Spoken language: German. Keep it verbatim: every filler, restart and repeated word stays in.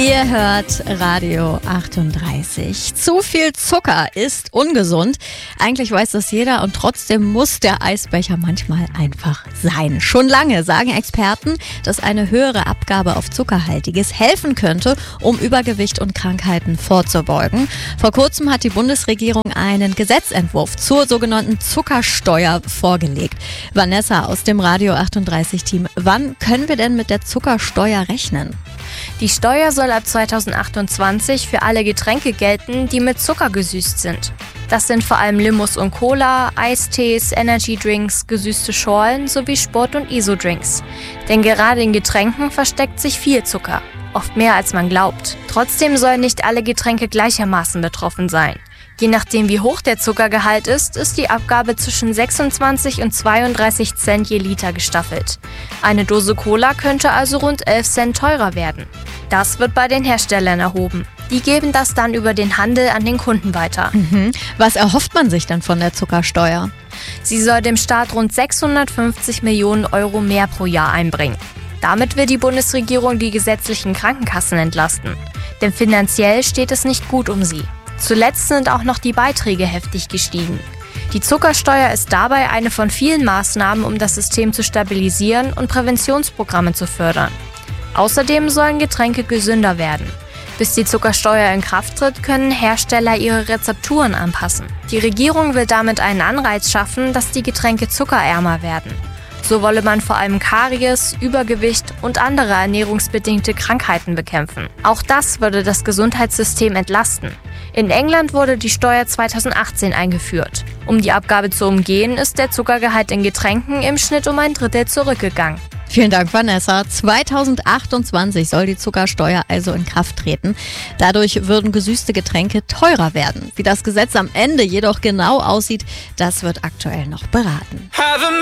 Ihr hört Radio achtunddreißig. Zu viel Zucker ist ungesund. Eigentlich weiß das jeder und trotzdem muss der Eisbecher manchmal einfach sein. Schon lange sagen Experten, dass eine höhere Abgabe auf Zuckerhaltiges helfen könnte, um Übergewicht und Krankheiten vorzubeugen. Vor kurzem hat die Bundesregierung einen Gesetzentwurf zur sogenannten Zuckersteuer vorgelegt. Vanessa aus dem Radio achtunddreißig-Team, wann können wir denn mit der Zuckersteuer rechnen? Die Steuer soll ab zweitausendachtundzwanzig für alle Getränke gelten, die mit Zucker gesüßt sind. Das sind vor allem Limos und Cola, Eistees, Energydrinks, gesüßte Schorlen sowie Sport- und Isodrinks. Denn gerade in Getränken versteckt sich viel Zucker, oft mehr als man glaubt. Trotzdem sollen nicht alle Getränke gleichermaßen betroffen sein. Je nachdem wie hoch der Zuckergehalt ist, ist die Abgabe zwischen sechsundzwanzig und zweiunddreißig Cent je Liter gestaffelt. Eine Dose Cola könnte also rund elf Cent teurer werden. Das wird bei den Herstellern erhoben. Die geben das dann über den Handel an den Kunden weiter. Mhm. Was erhofft man sich dann von der Zuckersteuer? Sie soll dem Staat rund sechshundertfünfzig Millionen Euro mehr pro Jahr einbringen. Damit will die Bundesregierung die gesetzlichen Krankenkassen entlasten. Denn finanziell steht es nicht gut um sie. Zuletzt sind auch noch die Beiträge heftig gestiegen. Die Zuckersteuer ist dabei eine von vielen Maßnahmen, um das System zu stabilisieren und Präventionsprogramme zu fördern. Außerdem sollen Getränke gesünder werden. Bis die Zuckersteuer in Kraft tritt, können Hersteller ihre Rezepturen anpassen. Die Regierung will damit einen Anreiz schaffen, dass die Getränke zuckerärmer werden. So wolle man vor allem Karies, Übergewicht und andere ernährungsbedingte Krankheiten bekämpfen. Auch das würde das Gesundheitssystem entlasten. In England wurde die Steuer zweitausendachtzehn eingeführt. Um die Abgabe zu umgehen, ist der Zuckergehalt in Getränken im Schnitt um ein Drittel zurückgegangen. Vielen Dank, Vanessa. zweitausendachtundzwanzig soll die Zuckersteuer also in Kraft treten. Dadurch würden gesüßte Getränke teurer werden. Wie das Gesetz am Ende jedoch genau aussieht, das wird aktuell noch beraten.